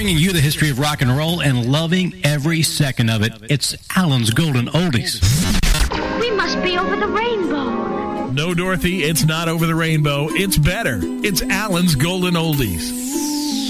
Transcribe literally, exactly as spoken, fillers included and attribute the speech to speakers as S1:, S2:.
S1: bringing you the history of rock and roll and loving every second of it. It's Alan's Golden Oldies.
S2: We must be over the rainbow.
S3: No, Dorothy, it's not over the rainbow. It's better. It's Alan's Golden Oldies.